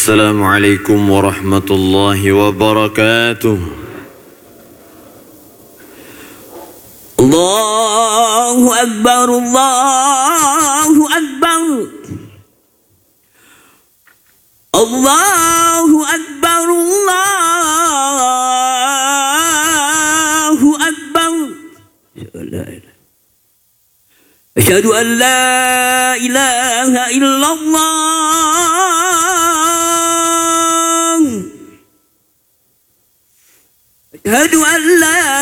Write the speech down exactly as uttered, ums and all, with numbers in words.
Assalamualaikum warahmatullahi wabarakatuh. Allahu Akbar, Allahu Akbar, Allahu Akbar, Allahu Akbar. Asyhadu an la ilaha illallah. Asyhadu an la